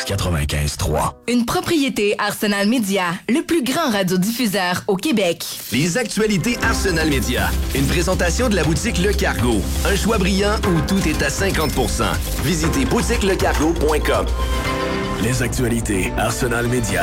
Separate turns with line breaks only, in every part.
95.3.
Une propriété Arsenal Média, le plus grand radiodiffuseur au Québec.
Les actualités Arsenal Média. Une présentation de la boutique Le Cargo. Un choix brillant où tout est à 50%. Visitez boutiquelecargo.com.
Les actualités Arsenal Média.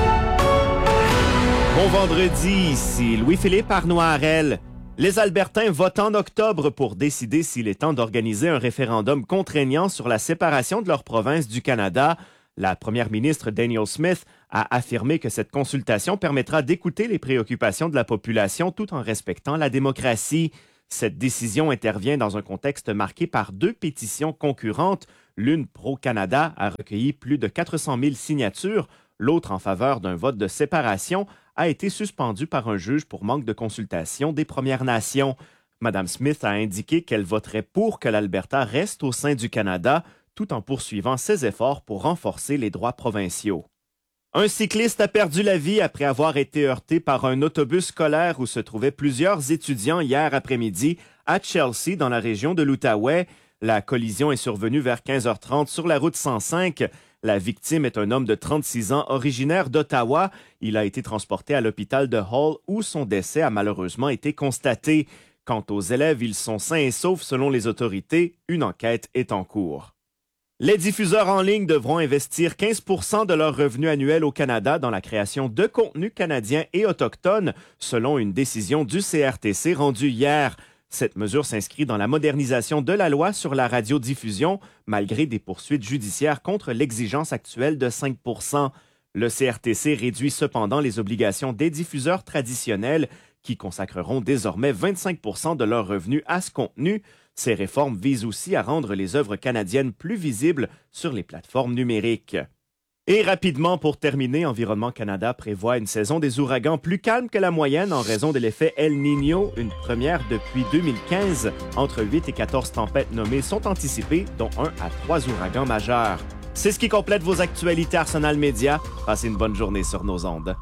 Bon vendredi, ici Louis-Philippe Arnois-Harel. Les Albertains votent en octobre pour décider s'il est temps d'organiser un référendum contraignant sur la séparation de leur province du Canada. La première ministre Danielle Smith a affirmé que cette consultation permettra d'écouter les préoccupations de la population tout en respectant la démocratie. Cette décision intervient dans un contexte marqué par 2 pétitions concurrentes. L'une pro-Canada a recueilli plus de 400 000 signatures. L'autre, en faveur d'un vote de séparation, a été suspendue par un juge pour manque de consultation des Premières Nations. Mme Smith a indiqué qu'elle voterait pour que l'Alberta reste au sein du Canada, tout en poursuivant ses efforts pour renforcer les droits provinciaux. Un cycliste a perdu la vie après avoir été heurté par un autobus scolaire où se trouvaient plusieurs étudiants hier après-midi à Chelsea, dans la région de l'Outaouais. La collision est survenue vers 15h30 sur la route 105. La victime est un homme de 36 ans originaire d'Ottawa. Il a été transporté à l'hôpital de Hull où son décès a malheureusement été constaté. Quant aux élèves, ils sont sains et saufs selon les autorités. Une enquête est en cours. Les diffuseurs en ligne devront investir 15 % de leurs revenus annuels au Canada dans la création de contenus canadiens et autochtones, selon une décision du CRTC rendue hier. Cette mesure s'inscrit dans la modernisation de la loi sur la radiodiffusion, malgré des poursuites judiciaires contre l'exigence actuelle de 5 %. Le CRTC réduit cependant les obligations des diffuseurs traditionnels qui consacreront désormais 25 % de leurs revenus à ce contenu. Ces réformes visent aussi à rendre les œuvres canadiennes plus visibles sur les plateformes numériques. Et rapidement, pour terminer, Environnement Canada prévoit une saison des ouragans plus calme que la moyenne en raison de l'effet El Niño, une première depuis 2015. Entre 8 et 14 tempêtes nommées sont anticipées, dont 1 à 3 ouragans majeurs. C'est ce qui complète vos actualités Arsenal Média. Passez une bonne journée sur nos ondes.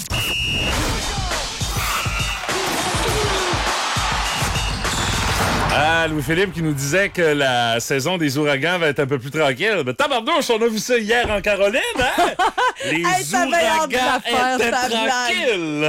Ah, Louis-Philippe qui nous disait que la saison des ouragans va être un peu plus tranquille. Mais tabarnouche, on a vu ça hier en Caroline, hein? Les ouragans étaient tranquilles!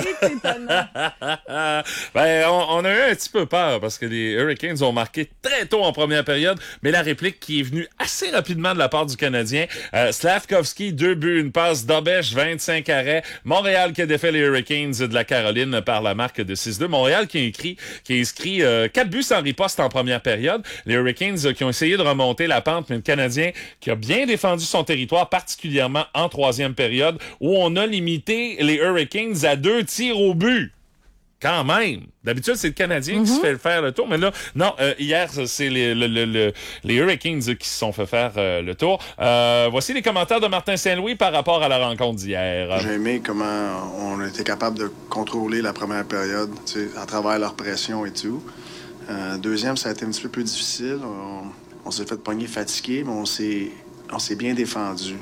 Ben, on a eu un petit peu peur parce que les Hurricanes ont marqué très tôt en première période, mais la réplique qui est venue assez rapidement de la part du Canadien. Slavkovski, 2 buts, une passe, Dobeš, 25 arrêts. Montréal qui a défait les Hurricanes de la Caroline par la marque de 6-2. Montréal qui a inscrit 4 buts sans riposte en première période. Les Hurricanes qui ont essayé de remonter la pente, mais le Canadien qui a bien défendu son territoire, particulièrement en troisième période, où on a limité les Hurricanes à 2 tirs au but. Quand même. D'habitude, c'est le Canadien qui se fait faire le tour, mais là, non, hier, c'est les Hurricanes qui se sont fait faire le tour. Voici les commentaires de Martin Saint-Louis par rapport à la rencontre d'hier.
J'ai aimé comment on a été capable de contrôler la première période, à travers leur pression et tout. Deuxième, ça a été un petit peu plus difficile. On s'est fait pogner fatigué, mais on s'est bien défendu.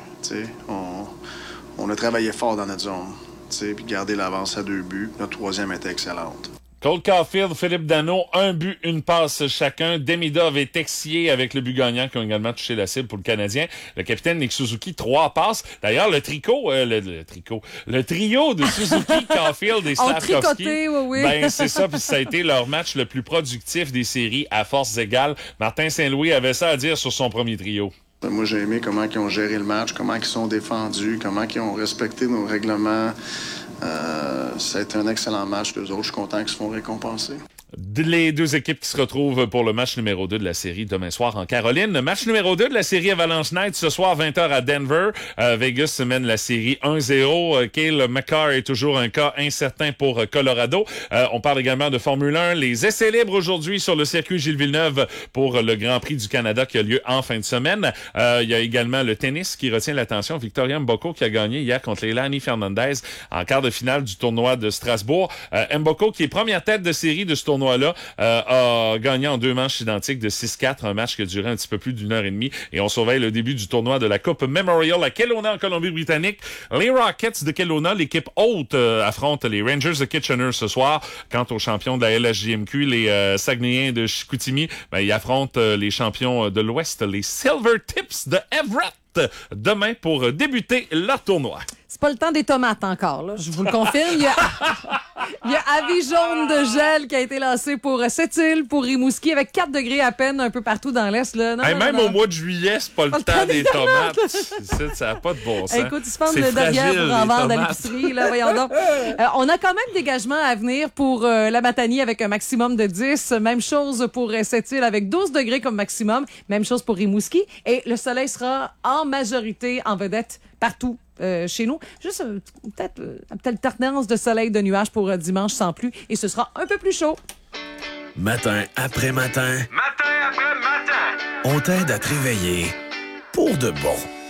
On a travaillé fort dans notre zone. Puis gardé l'avance à 2 buts. Notre troisième était excellente.
Cole Caulfield, Philippe Danault, 1 but, une passe chacun. Demidov et Texier avec le but gagnant qui ont également touché la cible pour le Canadien. Le capitaine Nick Suzuki, 3 passes. D'ailleurs, le trio de Suzuki, Caulfield et Slavkovski.
Oui.
Ben, c'est ça, puis ça a été leur match le plus productif des séries à forces égales. Martin Saint-Louis avait ça à dire sur son premier trio.
Moi, j'ai aimé comment ils ont géré le match, comment ils sont défendus, comment ils ont respecté nos règlements. Ça a été un excellent match. Les autres, je suis content qu'ils se font récompenser.
Les 2 équipes qui se retrouvent pour le match numéro 2 de la série demain soir en Caroline. Match numéro 2 de la série Avalanche Knights ce soir 20h à Denver. Vegas mène la série 1-0. Cale Makar est toujours un cas incertain pour Colorado. On parle également de Formule 1. Les essais libres aujourd'hui sur le circuit Gilles Villeneuve pour le Grand Prix du Canada qui a lieu en fin de semaine. Il y a également le tennis qui retient l'attention. Victoria Mboko qui a gagné hier contre Leilani Fernandez en quart de finale du tournoi de Strasbourg. Mboko qui est première tête de série de ce tournoi tournoi-là a gagné en 2 manches identiques de 6-4, un match qui a duré un petit peu plus d'1 heure et demie. Et on surveille le début du tournoi de la Coupe Memorial à Kelowna, en Colombie-Britannique. Les Rockets de Kelowna, l'équipe haute, affrontent les Rangers de Kitchener ce soir. Quant aux champions de la LHJMQ, les Saguenayens de Chicoutimi, ils affrontent les champions de l'Ouest, les Silver Tips de Everett. demain pour débuter leur tournoi.
C'est pas le temps des tomates encore, là. Je vous le confirme. Il y a avis jaune de gel qui a été lancé pour Sept-Îles, pour Rimouski, avec 4 degrés à peine un peu partout dans l'Est. Là. Non,
Même
non.
au mois de juillet, c'est pas le temps des tomates. Ça n'a pas de bon sens.
Écoute, ils se fendent derrière pour en vendre à l'épicerie. Là, voyons donc. On a quand même des gagements à venir pour la Matanie avec un maximum de 10. Même chose pour Sept-Îles avec 12 degrés comme maximum. Même chose pour Rimouski. Et le soleil sera en majorité en vedette partout. Chez nous. Juste peut-être alternance de soleil, de nuages pour dimanche sans pluie et ce sera un peu plus chaud.
Matin après matin.
Matin après matin.
On t'aide à te réveiller pour de bon.